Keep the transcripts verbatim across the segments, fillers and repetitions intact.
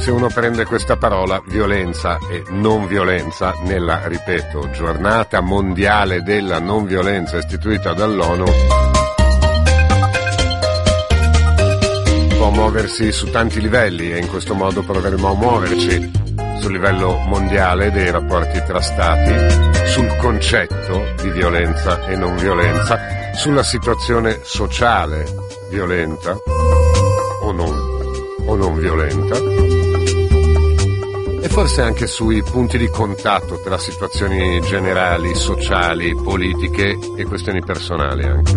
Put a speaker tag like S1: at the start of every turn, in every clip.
S1: se uno prende questa parola violenza e non violenza nella, ripeto, giornata mondiale della non violenza istituita dall'ONU, può muoversi su tanti livelli e in questo modo proveremo a muoverci sul livello mondiale dei rapporti tra stati, sul concetto di violenza e non violenza, sulla situazione sociale violenta o non, o non violenta, e forse anche sui punti di contatto tra situazioni generali, sociali, politiche e questioni personali anche.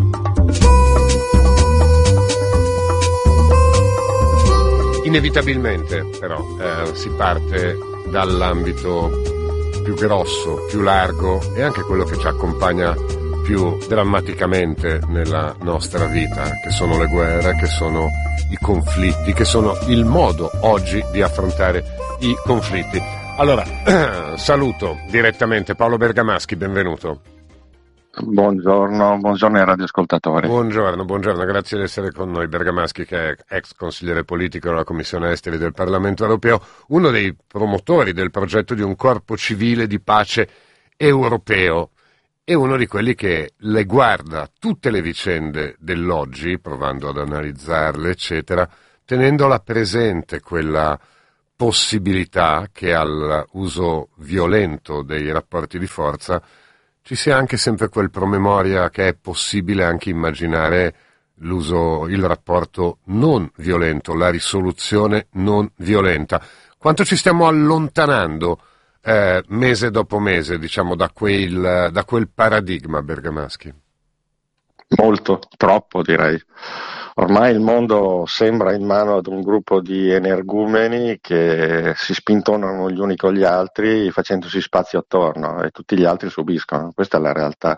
S1: Inevitabilmente però eh, si parte dall'ambito più grosso, più largo e anche quello che ci accompagna più drammaticamente nella nostra vita, che sono le guerre, che sono i conflitti, che sono il modo oggi di affrontare i conflitti. Allora, saluto direttamente Paolo Bergamaschi, benvenuto.
S2: Buongiorno, buongiorno ai radioascoltatori.
S1: Buongiorno, buongiorno, grazie di essere con noi. Bergamaschi, che è ex consigliere politico della Commissione Esteri del Parlamento Europeo, uno dei promotori del progetto di un corpo civile di pace europeo e uno di quelli che le guarda tutte le vicende dell'oggi, provando ad analizzarle, eccetera, tenendola presente quella possibilità che all'uso violento dei rapporti di forza ci sia anche sempre quel promemoria che è possibile anche immaginare l'uso, il rapporto non violento, la risoluzione non violenta. Quanto ci stiamo allontanando eh, mese dopo mese, diciamo, da quel, da quel paradigma, Bergamaschi?
S2: Molto, troppo direi. Ormai il mondo sembra in mano ad un gruppo di energumeni che si spintonano gli uni con gli altri facendosi spazio attorno e tutti gli altri subiscono. Questa è la realtà.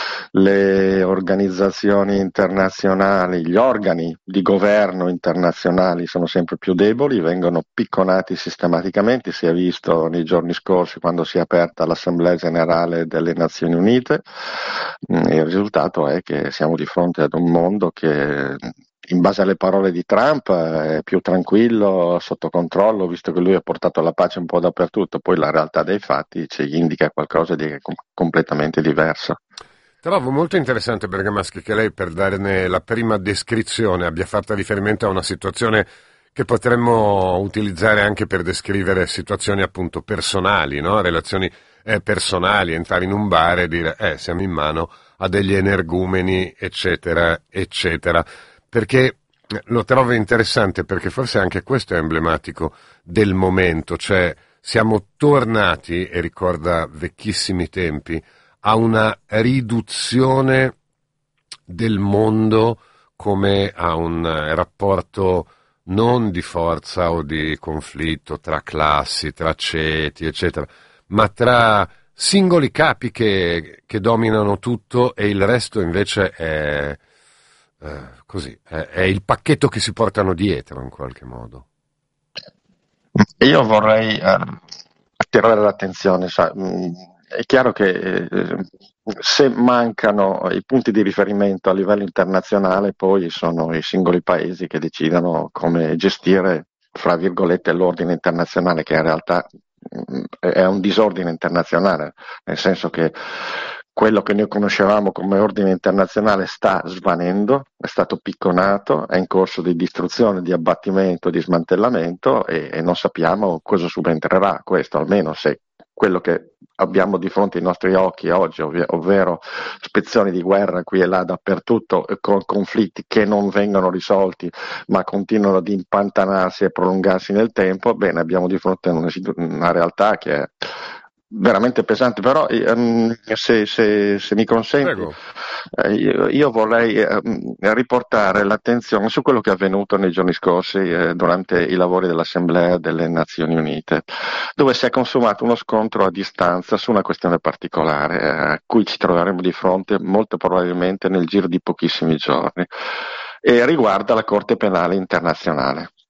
S2: Le organizzazioni internazionali, gli organi di governo internazionali sono sempre più deboli, vengono picconati sistematicamente, si è visto nei giorni scorsi quando si è aperta l'Assemblea Generale delle Nazioni Unite. Il risultato è che siamo di fronte ad un mondo che, in base alle parole di Trump, è più tranquillo, sotto controllo, visto che lui ha portato la pace un po' dappertutto, poi la realtà dei fatti ci indica qualcosa di com- completamente diverso.
S1: Trovo molto interessante, Bergamaschi, che lei, per darne la prima descrizione, abbia fatto riferimento a una situazione che potremmo utilizzare anche per descrivere situazioni appunto personali, no? Relazioni eh, personali, entrare in un bar e dire eh, siamo in mano a degli energumeni, eccetera, eccetera. Perché lo trovo interessante, perché forse anche questo è emblematico del momento, cioè siamo tornati, e ricorda vecchissimi tempi, a una riduzione del mondo come a un rapporto non di forza o di conflitto tra classi, tra ceti, eccetera, ma tra singoli capi che, che dominano tutto e il resto invece è, eh, così, è, è il pacchetto che si portano dietro in qualche modo.
S2: Io vorrei eh, attirare l'attenzione, sa, mh, è chiaro che eh, se mancano i punti di riferimento a livello internazionale, poi sono i singoli paesi che decidono come gestire, fra virgolette, l'ordine internazionale, che in realtà mh, è un disordine internazionale, nel senso che quello che noi conoscevamo come ordine internazionale sta svanendo, è stato picconato, è in corso di distruzione, di abbattimento, di smantellamento e, e non sappiamo cosa subentrerà questo, almeno se quello che abbiamo di fronte ai nostri occhi oggi, ovv- ovvero spezzoni di guerra qui e là dappertutto, con conflitti che non vengono risolti ma continuano ad impantanarsi e prolungarsi nel tempo, bene, abbiamo di fronte a una, una realtà che è veramente pesante, però um, se, se, se mi consenti eh, io, io vorrei eh, riportare l'attenzione su quello che è avvenuto nei giorni scorsi eh, durante i lavori dell'Assemblea delle Nazioni Unite, dove si è consumato uno scontro a distanza su una questione particolare eh, a cui ci troveremo di fronte molto probabilmente nel giro di pochissimi giorni, e riguarda la Corte Penale Internazionale, che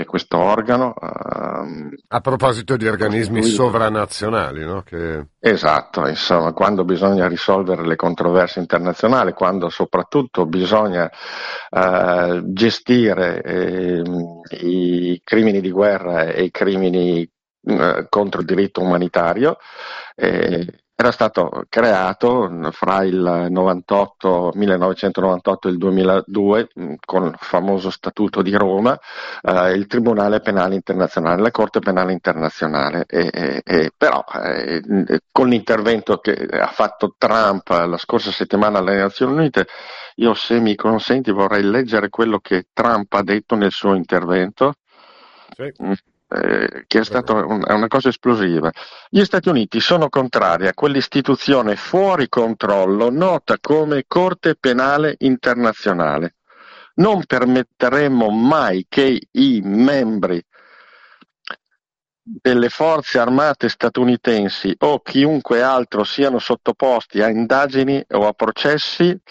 S2: questo organo. Ehm,
S1: A proposito di organismi sovranazionali, no? Che...
S2: Esatto, insomma, quando bisogna risolvere le controversie internazionali, quando soprattutto bisogna eh, gestire eh, i crimini di guerra e i crimini eh, contro il diritto umanitario, eh, era stato creato fra il novantotto, millenovecentonovantotto e il duemiladue, con il famoso Statuto di Roma, eh, il Tribunale Penale Internazionale, la Corte Penale Internazionale. E, e, e, però eh, con l'intervento che ha fatto Trump la scorsa settimana alle Nazioni Unite, io, se mi consenti, vorrei leggere quello che Trump ha detto nel suo intervento.
S1: Sì.
S2: Eh, che è stata un, una cosa esplosiva. Gli Stati Uniti sono contrari a quell'istituzione fuori controllo nota come Corte Penale Internazionale. Non permetteremo mai che i membri delle forze armate statunitensi o chiunque altro siano sottoposti a indagini o a processi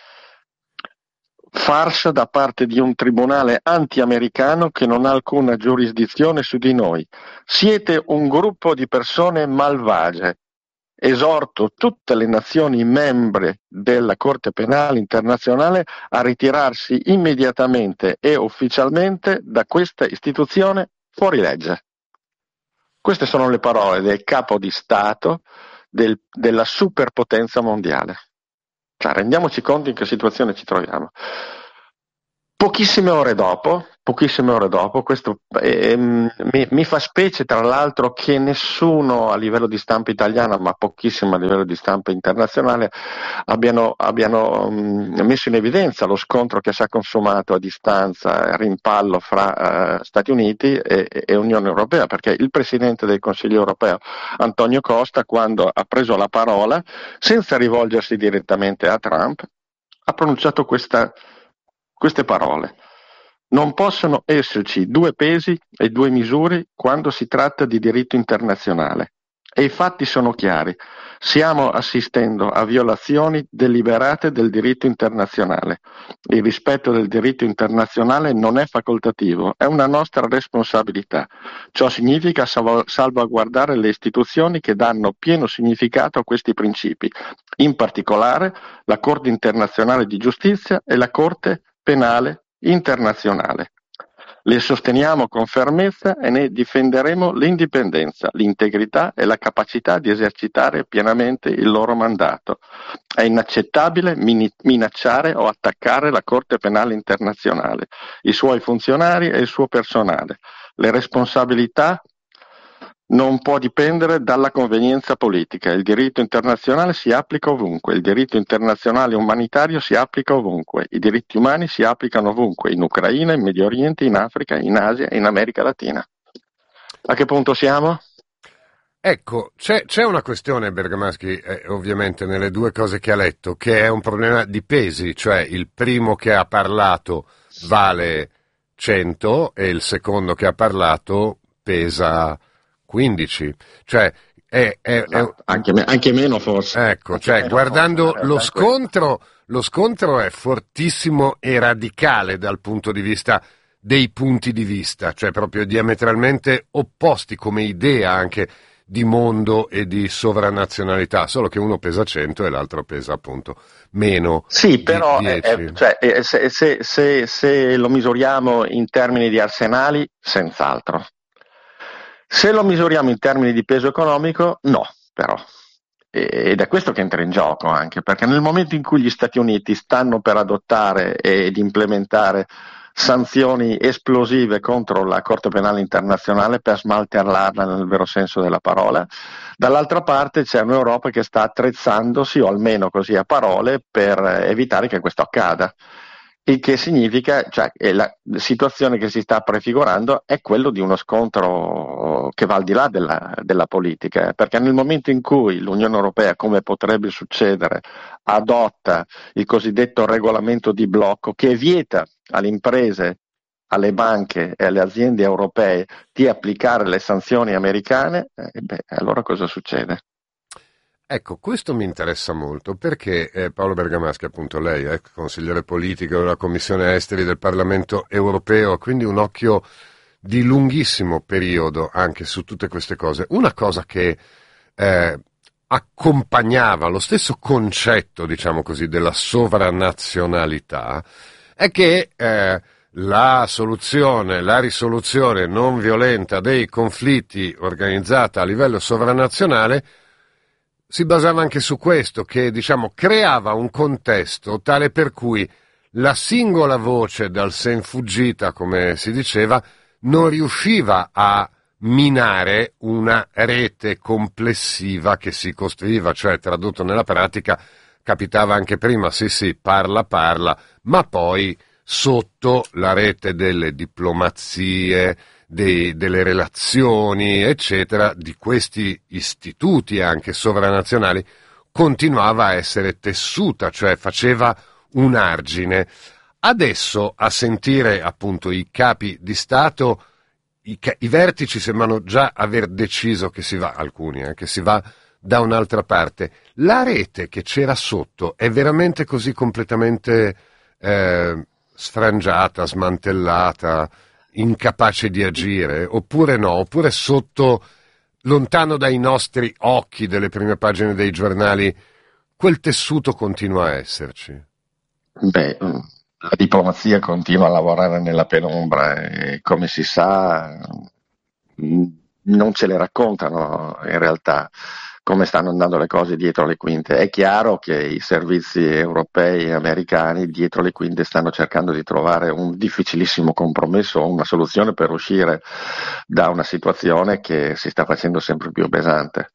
S2: farsa da parte di un tribunale anti-americano che non ha alcuna giurisdizione su di noi. Siete un gruppo di persone malvagie. Esorto tutte le nazioni membri della Corte Penale Internazionale a ritirarsi immediatamente e ufficialmente da questa istituzione fuori legge. Queste sono le parole del capo di Stato del, della superpotenza mondiale. Cioè, rendiamoci conto in che situazione ci troviamo. Pochissime ore dopo, pochissime ore dopo, questo ehm, mi, mi fa specie tra l'altro che nessuno a livello di stampa italiana, ma pochissimo a livello di stampa internazionale, abbiano, abbiano um, messo in evidenza lo scontro che si è consumato a distanza, a rimpallo fra uh, Stati Uniti e, e Unione Europea, perché il Presidente del Consiglio Europeo, Antonio Costa, quando ha preso la parola, senza rivolgersi direttamente a Trump, ha pronunciato questa Queste parole: non possono esserci due pesi e due misure quando si tratta di diritto internazionale. E i fatti sono chiari. Stiamo assistendo a violazioni deliberate del diritto internazionale. Il rispetto del diritto internazionale non è facoltativo, è una nostra responsabilità. Ciò significa salv- salvaguardare le istituzioni che danno pieno significato a questi principi, in particolare la Corte internazionale di giustizia e la Corte Penale Internazionale. Le sosteniamo con fermezza e ne difenderemo l'indipendenza, l'integrità e la capacità di esercitare pienamente il loro mandato. È inaccettabile min- minacciare o attaccare la Corte Penale Internazionale, i suoi funzionari e il suo personale. Le responsabilità non può dipendere dalla convenienza politica. Il diritto internazionale si applica ovunque, il diritto internazionale umanitario si applica ovunque, i diritti umani si applicano ovunque, in Ucraina, in Medio Oriente, in Africa, in Asia e in America Latina. A che punto siamo?
S1: Ecco, c'è, c'è una questione, Bergamaschi, eh, ovviamente nelle due cose che ha letto, che è un problema di pesi, cioè il primo che ha parlato vale cento e il secondo che ha parlato pesa quindici, cioè è, è,
S2: No,
S1: è...
S2: anche, me, anche meno forse.
S1: Ecco,
S2: Anche
S1: cioè
S2: meno
S1: guardando
S2: forse,
S1: lo scontro, lo scontro è fortissimo e radicale dal punto di vista dei punti di vista, cioè proprio diametralmente opposti come idea anche di mondo e di sovranazionalità, solo che uno pesa cento e l'altro pesa appunto meno
S2: sì,
S1: di
S2: però eh,
S1: dieci.
S2: eh, cioè, eh, se, se, se, se lo misuriamo in termini di arsenali, senz'altro. Se lo misuriamo in termini di peso economico, no, però. Ed è questo che entra in gioco anche, perché nel momento in cui gli Stati Uniti stanno per adottare ed implementare sanzioni esplosive contro la Corte Penale Internazionale per smalterlarla nel vero senso della parola, dall'altra parte c'è un'Europa che sta attrezzandosi, o almeno così a parole, per evitare che questo accada. Il che significa, cioè, la situazione che si sta prefigurando è quello di uno scontro che va al di là della, della politica, perché nel momento in cui l'Unione Europea, come potrebbe succedere, adotta il cosiddetto regolamento di blocco che vieta alle imprese, alle banche e alle aziende europee di applicare le sanzioni americane, eh, beh, allora cosa succede?
S1: Ecco, questo mi interessa molto perché eh, Paolo Bergamaschi, appunto lei è consigliere politico della Commissione Esteri del Parlamento Europeo, quindi un occhio di lunghissimo periodo anche su tutte queste cose. Una cosa che eh, accompagnava lo stesso concetto, diciamo così, della sovranazionalità è che eh, la soluzione, la risoluzione non violenta dei conflitti organizzata a livello sovranazionale si basava anche su questo, che diciamo creava un contesto tale per cui la singola voce dal sen fuggita, come si diceva, non riusciva a minare una rete complessiva che si costruiva, cioè tradotto nella pratica capitava anche prima, sì sì, parla parla, ma poi sotto la rete delle diplomazie, dei, delle relazioni, eccetera, di questi istituti anche sovranazionali, continuava a essere tessuta, cioè faceva un argine. Adesso, a sentire appunto i capi di Stato, i, i vertici sembrano già aver deciso che si va, alcuni, eh, che si va da un'altra parte. La rete che c'era sotto è veramente così completamente eh, sfrangiata, smantellata, incapace di agire, oppure no, oppure sotto, lontano dai nostri occhi delle prime pagine dei giornali, quel tessuto continua a esserci?
S2: Beh, la diplomazia continua a lavorare nella penombra e come si sa non ce le raccontano in realtà come stanno andando le cose dietro le quinte. È chiaro che i servizi europei e americani dietro le quinte stanno cercando di trovare un difficilissimo compromesso, una soluzione per uscire da una situazione che si sta facendo sempre più pesante.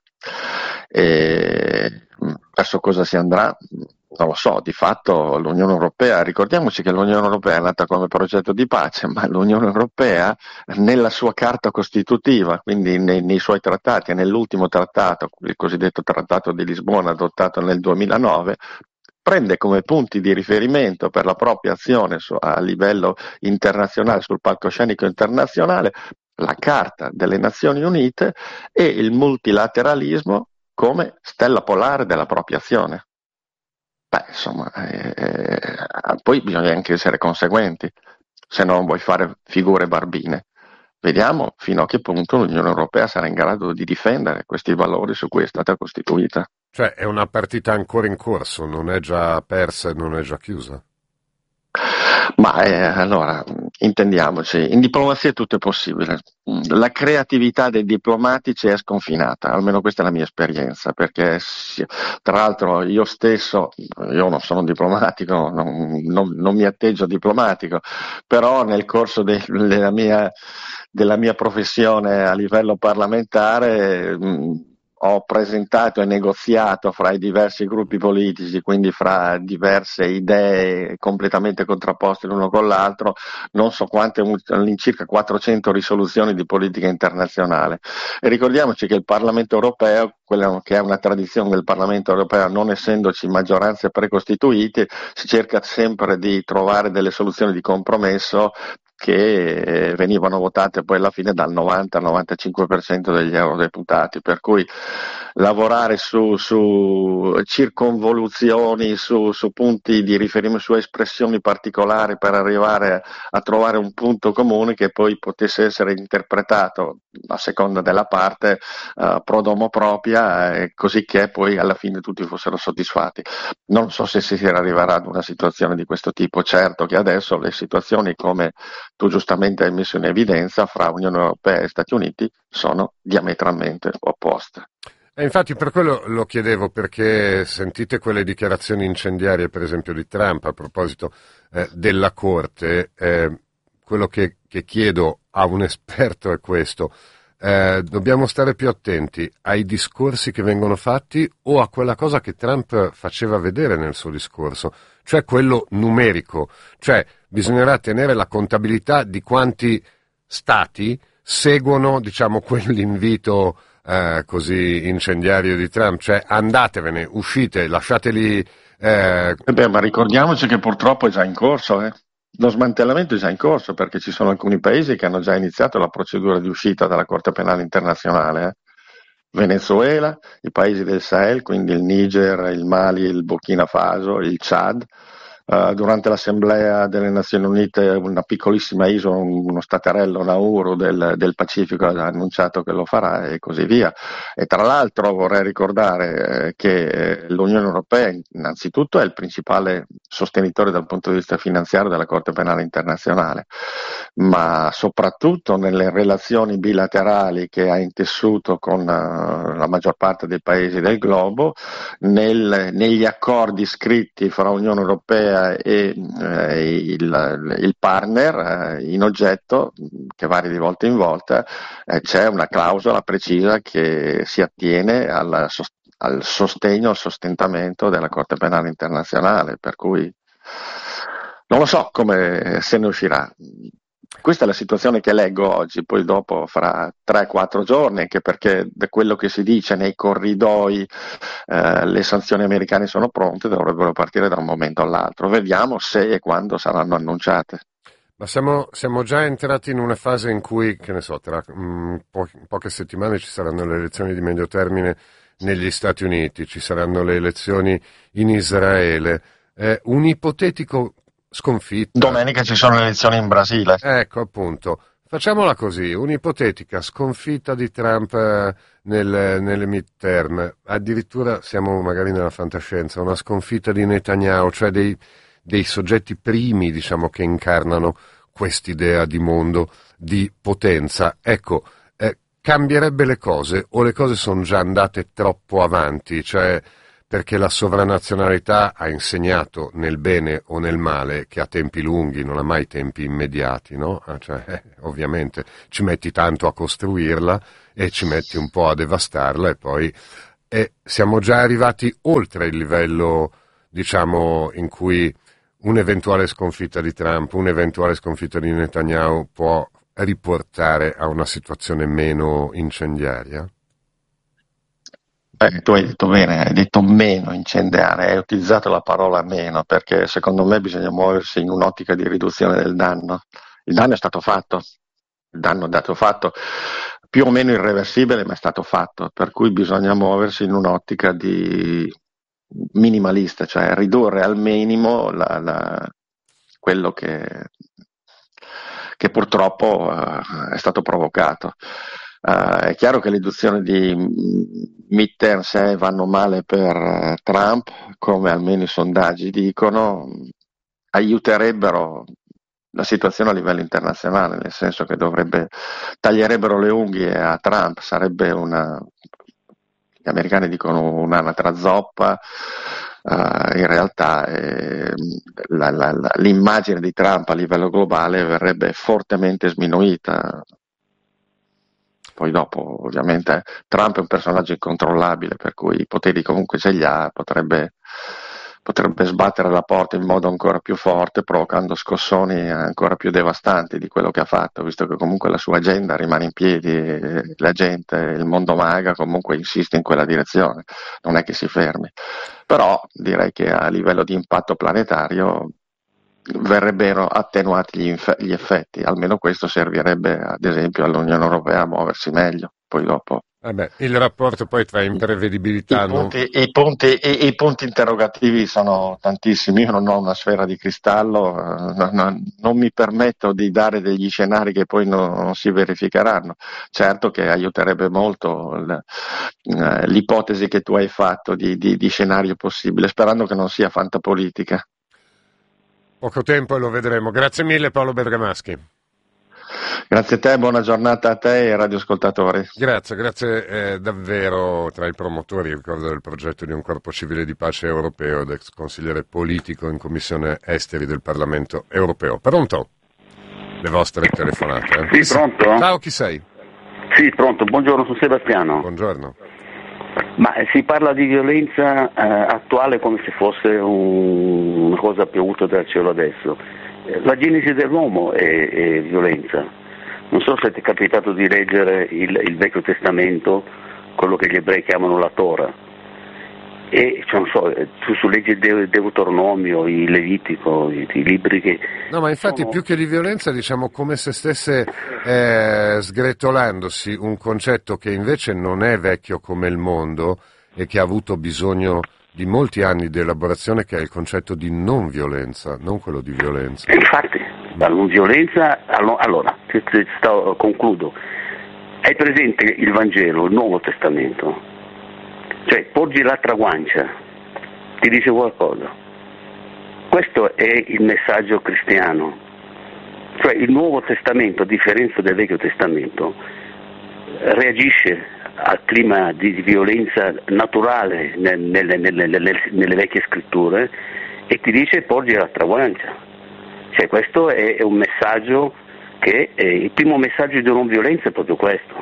S2: E verso cosa si andrà? Non lo so, di fatto l'Unione Europea, ricordiamoci che l'Unione Europea è nata come progetto di pace, ma l'Unione Europea nella sua carta costitutiva, quindi nei, nei suoi trattati e nell'ultimo trattato, il cosiddetto Trattato di Lisbona adottato nel duemilanove, prende come punti di riferimento per la propria azione su, a livello internazionale, sul palcoscenico internazionale, la Carta delle Nazioni Unite e il multilateralismo come stella polare della propria azione. Beh, insomma, eh, eh, poi bisogna anche essere conseguenti, se non vuoi fare figure barbine. Vediamo fino a che punto l'Unione Europea sarà in grado di difendere questi valori su cui è stata costituita.
S1: Cioè è una partita ancora in corso, non è già persa e non è già chiusa?
S2: Ma eh, allora, intendiamoci, in diplomazia tutto è possibile. La creatività dei diplomatici è sconfinata, almeno questa è la mia esperienza, perché tra l'altro io stesso, io non sono diplomatico, non, non, non mi atteggio diplomatico, però nel corso de, della, mia, della mia professione a livello parlamentare mh, ho presentato e negoziato fra i diversi gruppi politici, quindi fra diverse idee completamente contrapposte l'uno con l'altro, non so quante, all'incirca quattrocento risoluzioni di politica internazionale. E ricordiamoci che il Parlamento europeo, quella che è una tradizione del Parlamento europeo, non essendoci maggioranze precostituite, si cerca sempre di trovare delle soluzioni di compromesso che venivano votate poi alla fine dal novanta novantacinque per cento degli eurodeputati, per cui lavorare su, su circonvoluzioni, su, su punti di riferimento, su espressioni particolari per arrivare a trovare un punto comune che poi potesse essere interpretato a seconda della parte uh, pro domo propria, eh, così che poi alla fine tutti fossero soddisfatti. Non so se si arriverà ad una situazione di questo tipo, certo che adesso le situazioni, come tu giustamente hai messo in evidenza, fra Unione Europea e Stati Uniti sono diametralmente opposte.
S1: E infatti per quello lo chiedevo, perché sentite quelle dichiarazioni incendiarie per esempio di Trump a proposito eh, della Corte, eh, quello che, che chiedo a un esperto è questo: eh, dobbiamo stare più attenti ai discorsi che vengono fatti o a quella cosa che Trump faceva vedere nel suo discorso, cioè quello numerico, cioè bisognerà tenere la contabilità di quanti stati seguono, diciamo, quell'invito eh, così incendiario di Trump, cioè andatevene, uscite, lasciateli. Eh...
S2: Eh beh, ma ricordiamoci che purtroppo è già in corso, eh? Lo smantellamento è già in corso, perché ci sono alcuni paesi che hanno già iniziato la procedura di uscita dalla Corte Penale Internazionale. Eh? Venezuela, i paesi del Sahel, quindi il Niger, il Mali, il Burkina Faso, il Chad, uh, durante l'Assemblea delle Nazioni Unite una piccolissima isola, uno staterello, Nauru del, del Pacifico ha annunciato che lo farà e così via. E tra l'altro vorrei ricordare eh, che eh, l'Unione Europea innanzitutto è il principale sostenitore dal punto di vista finanziario della Corte Penale Internazionale, ma soprattutto nelle relazioni bilaterali che ha intessuto con uh, la maggior parte dei paesi del globo, nel, negli accordi scritti fra Unione Europea e eh, il, il partner eh, in oggetto, che varia di volta in volta, eh, c'è una clausola precisa che si attiene al, al sostegno, al sostentamento della Corte Penale Internazionale, per cui non lo so come se ne uscirà. Questa è la situazione che leggo oggi, poi dopo fra tre quattro giorni, anche perché da quello che si dice nei corridoi eh, le sanzioni americane sono pronte, dovrebbero partire da un momento all'altro. Vediamo se e quando saranno annunciate.
S1: Ma siamo, siamo già entrati in una fase in cui, che ne so, tra mh, po- poche settimane ci saranno le elezioni di medio termine negli Stati Uniti, ci saranno le elezioni in Israele. Eh, un ipotetico sconfitta.
S2: Domenica ci sono le elezioni in Brasile.
S1: Ecco, appunto. Facciamola così, un'ipotetica sconfitta di Trump eh, nel, nelle midterm, addirittura siamo magari nella fantascienza, una sconfitta di Netanyahu, cioè dei, dei soggetti primi, diciamo, che incarnano quest'idea di mondo, di potenza. Ecco, eh, cambierebbe le cose o le cose sono già andate troppo avanti, cioè perché la sovranazionalità ha insegnato nel bene o nel male che ha tempi lunghi, non ha mai tempi immediati, no? Cioè, eh, ovviamente ci metti tanto a costruirla e ci metti un po' a devastarla e poi eh, siamo già arrivati oltre il livello, diciamo, in cui un'eventuale sconfitta di Trump, un'eventuale sconfitta di Netanyahu può riportare a una situazione meno incendiaria?
S2: Eh, tu hai detto bene, hai detto meno incendiare, hai utilizzato la parola meno, perché secondo me bisogna muoversi in un'ottica di riduzione del danno. Il danno è stato fatto, il danno è stato fatto, più o meno irreversibile, ma è stato fatto, per cui bisogna muoversi in un'ottica di minimalista, cioè ridurre al minimo la, la, quello che, che purtroppo uh, è stato provocato. Uh, è chiaro che le riduzioni di midterm, se vanno male per uh, Trump, come almeno i sondaggi dicono, aiuterebbero la situazione a livello internazionale, nel senso che dovrebbe, taglierebbero le unghie a Trump, sarebbe una, gli americani dicono un'anatra zoppa. Uh, in realtà eh, la, la, la, l'immagine di Trump a livello globale verrebbe fortemente sminuita. Poi dopo, ovviamente, Trump è un personaggio incontrollabile, per cui i poteri comunque ce li ha, potrebbe, potrebbe sbattere la porta in modo ancora più forte, provocando scossoni ancora più devastanti di quello che ha fatto, visto che comunque la sua agenda rimane in piedi e la gente, il mondo MAGA comunque insiste in quella direzione, non è che si fermi. Però direi che a livello di impatto planetario verrebbero attenuati gli, inf- gli effetti, almeno questo servirebbe ad esempio all'Unione Europea a muoversi meglio, poi dopo.
S1: Eh beh, il rapporto poi tra imprevedibilità...
S2: I punti, non... i, punti, i, i punti interrogativi sono tantissimi, io non ho una sfera di cristallo, eh, non, non mi permetto di dare degli scenari che poi non, non si verificheranno. Certo che aiuterebbe molto l, eh, l'ipotesi che tu hai fatto di, di, di scenario possibile, sperando che non sia fantapolitica.
S1: Poco tempo e lo vedremo. Grazie mille Paolo Bergamaschi.
S2: Grazie a te, buona giornata a te e ai radioascoltatori.
S1: Grazie, grazie eh, davvero tra i promotori, ricordo del progetto di un corpo civile di pace europeo ed ex consigliere politico in Commissione Esteri del Parlamento Europeo. Pronto? Le vostre telefonate.
S3: Eh? Sì, pronto?
S1: Ciao, chi sei?
S3: Sì, pronto, buongiorno, sono Sebastiano.
S1: Buongiorno.
S3: Ma si parla di violenza eh, attuale come se fosse un, una cosa piovuta dal cielo adesso. La genesi dell'uomo è, è violenza. Non so se ti è capitato di leggere il, il Vecchio Testamento, quello che gli ebrei chiamano la Torah, e cioè, non so, tu su leggi il Deuteronomio, il Levitico, i, i libri che...
S1: No, ma infatti sono... più che di violenza diciamo come se stesse eh, sgretolandosi un concetto che invece non è vecchio come il mondo e che ha avuto bisogno di molti anni di elaborazione, che è il concetto di non violenza, non quello di violenza.
S3: Infatti, la non violenza, allora, sto, concludo. Hai presente il Vangelo, il Nuovo Testamento? Cioè, porgi l'altra guancia, ti dice qualcosa. Questo è il messaggio cristiano. Cioè, il Nuovo Testamento, a differenza del Vecchio Testamento, reagisce al clima di violenza naturale nelle, nelle, nelle, nelle vecchie scritture e ti dice porgi l'altra guancia. Cioè, questo è, è un messaggio che è, il primo messaggio di non violenza è proprio questo.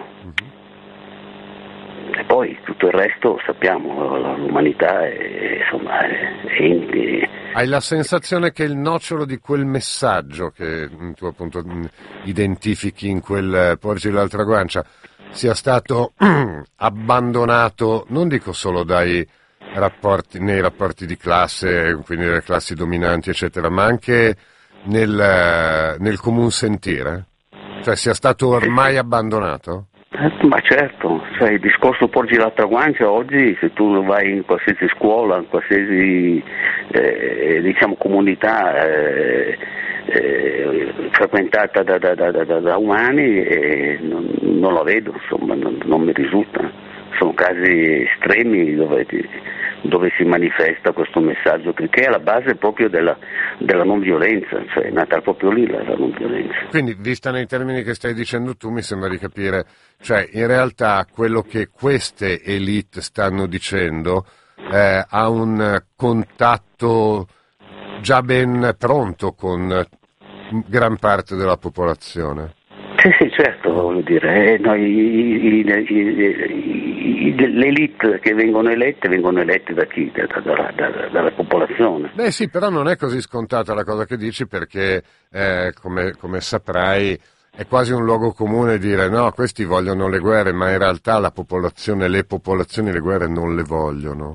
S3: Mm-hmm. E poi tutto il resto sappiamo, l'umanità è, insomma, è, è,
S1: hai la sensazione che il nocciolo di quel messaggio che tu appunto identifichi in quel porgi l'altra guancia sia stato abbandonato, non dico solo dai rapporti, nei rapporti di classe, quindi nelle classi dominanti eccetera, ma anche nel, nel comune sentire? Cioè sia stato ormai abbandonato?
S3: Ma certo, cioè, il discorso porgi l'altra guancia oggi, se tu vai in qualsiasi scuola, in qualsiasi eh, diciamo comunità eh, eh, frequentata da, da, da, da, da umani, eh, non, non la vedo, insomma, non, non mi risulta. Sono casi estremi dove, dove si manifesta questo messaggio che è alla base proprio della, della non violenza, cioè è nata proprio lì la, la non violenza.
S1: Quindi, vista nei termini che stai dicendo tu, mi sembra di capire, cioè in realtà quello che queste elite stanno dicendo eh, ha un contatto già ben pronto con gran parte della popolazione.
S3: Sì, sì, certo, voglio dire, eh, noi, i, i, i, i, le elite che vengono elette vengono elette da chi? Da, da, da, dalla popolazione.
S1: Beh sì, però non è così scontata la cosa che dici, perché eh, come, come saprai è quasi un luogo comune dire no, questi vogliono le guerre, ma in realtà la popolazione, le popolazioni le guerre non le vogliono.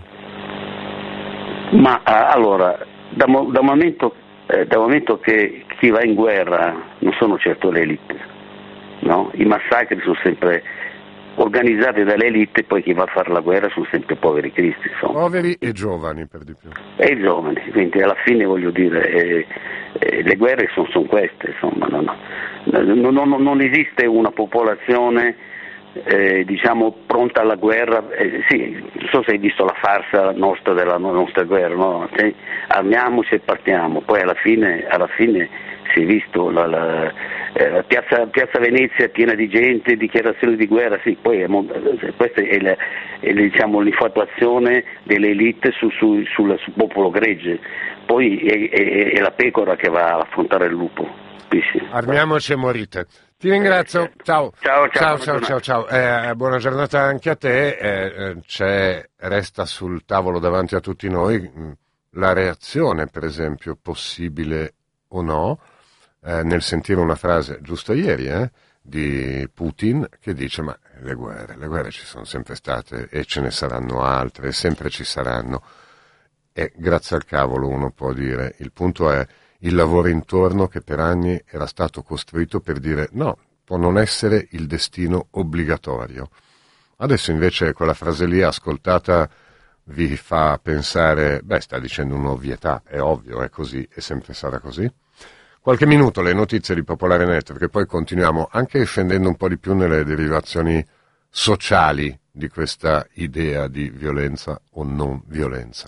S3: Ma allora, da, da, momento, eh, da momento che chi va in guerra non sono certo le elite. No? I massacri sono sempre organizzati dalle elite, poi chi va a fare la guerra sono sempre poveri cristi. Insomma.
S1: Poveri e giovani per di più.
S3: E i giovani, quindi alla fine voglio dire, eh, eh, le guerre sono, sono queste, insomma, no, no. Non, non, non esiste una popolazione eh, diciamo pronta alla guerra, eh, sì, non so se hai visto la farsa nostra della nostra guerra, no? Cioè, armiamoci e partiamo, poi alla fine, alla fine si è visto la, la Eh, la piazza, piazza Venezia è piena di gente, dichiarazioni di guerra, sì, poi è, questa è, la, è diciamo, l'infatuazione delle elite su, su, sul, sul popolo gregge, poi è, è, è la pecora che va a affrontare il lupo. Capisci?
S1: Armiamoci e morite. Ti ringrazio, ciao.
S3: Ciao,
S1: ciao,
S3: ciao,
S1: ciao, ciao, ciao. Eh, buona giornata anche a te. Eh, c'è, resta sul tavolo davanti a tutti noi la reazione, per esempio, possibile o no, Eh, nel sentire una frase giusta ieri eh, di Putin che dice ma le guerre, le guerre ci sono sempre state e ce ne saranno altre e sempre ci saranno, e grazie al cavolo uno può dire, il punto è il lavoro intorno che per anni era stato costruito per dire no, può non essere il destino obbligatorio. Adesso invece quella frase lì ascoltata vi fa pensare, beh, sta dicendo un'ovvietà, è ovvio, è così e sempre sarà così. Qualche minuto le notizie di Popolare Network e poi continuiamo anche scendendo un po' di più nelle derivazioni sociali di questa idea di violenza o non violenza.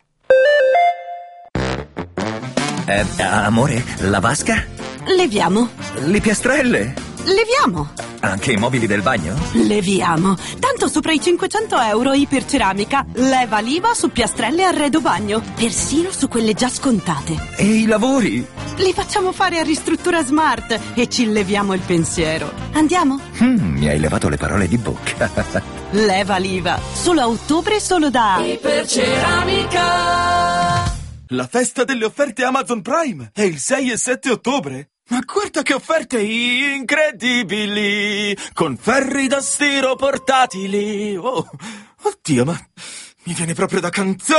S4: Eh, amore, la vasca?
S5: Leviamo.
S4: Le piastrelle?
S5: Leviamo.
S4: Anche i mobili del bagno?
S5: Leviamo. Tanto sopra i cinquecento euro iperceramica. Leva l'I V A su piastrelle e arredo bagno. Persino su quelle già scontate.
S4: E i lavori?
S5: Li facciamo fare a Ristruttura Smart e ci leviamo il pensiero. Andiamo?
S4: Mm, mi hai levato le parole di bocca.
S5: Leva l'I V A. Solo a ottobre, solo da Iperceramica.
S6: La festa delle offerte Amazon Prime è il sei e sette ottobre. Ma guarda che offerte incredibili! Con ferri da stiro portatili! Oh, oddio, ma mi viene proprio da cantare!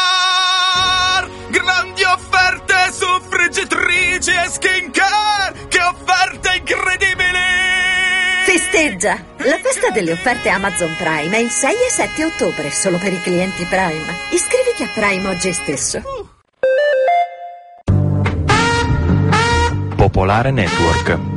S6: Grandi offerte su friggitrici e skincare! Che offerte incredibili!
S5: Ti
S7: Festeggia! La festa delle offerte Amazon Prime è il sei e sette ottobre, solo per i clienti Prime. Iscriviti a Prime oggi stesso.
S8: Popolare Network.